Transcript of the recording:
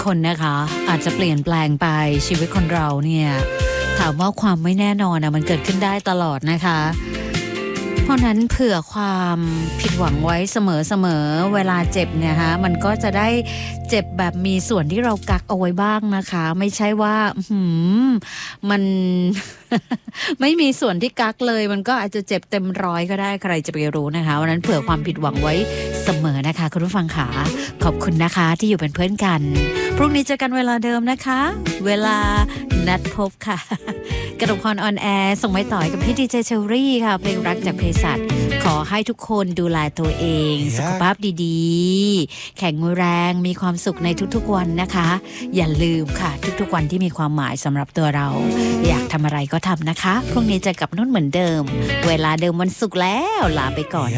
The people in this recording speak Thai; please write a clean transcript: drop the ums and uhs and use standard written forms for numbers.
คนนะคะอาจจะเปลี่ยนแปลงไปชีวิตคนเราเนี่ยถามว่าความไม่แน่นอนมันเกิดขึ้นได้ตลอดนะคะเพราะนั้นเผื่อความผิดหวังไว้เสมอเวลาเจ็บเนี่ยฮะมันก็จะได้เจ็บแบบมีส่วนที่เรากักเอาไว้บ้างนะคะไม่ใช่ว่ามัน ไม่มีส่วนที่กักเลยมันก็อาจจะเจ็บเต็มร้อยก็ได้ใครจะไปรู้นะคะวันนั้นเผื่อความผิดหวังไว้เสมอนะคะคุณผู้ฟังค่ะขอบคุณนะคะที่อยู่เป็นเพื่อนกันพรุ่งนี้เจอกันเวลาเดิมนะคะเวลานัดพบค่ะกระดกพรออนแอร์ส่งไม้ต่อยกับพี่ดีเจเชอรี่ค่ะเพลงรักจากเภสัชขอให้ทุกคนดูแลตัวเองสุขภาพดีๆแข็งแรงมีความสุขในทุกๆวันนะคะอย่าลืมค่ะทุกๆวันที่มีความหมายสำหรับตัวเราอยากทำอะไรก็ทำนะคะพรุ่งนี้เจอกับนุ่นเหมือนเดิมเวลาเดิมวันศุกร์แล้วลาไปก่อน